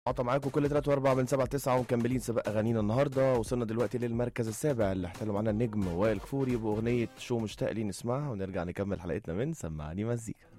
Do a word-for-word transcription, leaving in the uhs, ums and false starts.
قطع معاكم كل تلاتة واربعة من سبعة تسعة ومكملين سباق اغانينا النهارده. وصلنا دلوقتي للمركز السابع اللي احتلوا معانا النجم وائل كفوري باغنيه شو مشتاق لي، نسمعها ونرجع نكمل حلقتنا من سمعني مزيكا.